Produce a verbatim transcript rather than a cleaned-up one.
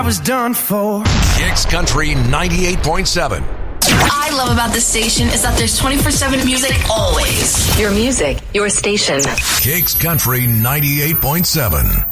I was done for. Kicks Country ninety-eight point seven. What I love about this station is that there's twenty-four seven music always. Your music, your station. Kicks Country ninety-eight point seven.